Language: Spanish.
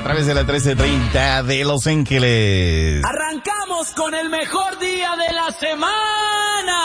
través de la 1330 de Los Ángeles. Arrancamos con el mejor día de la semana.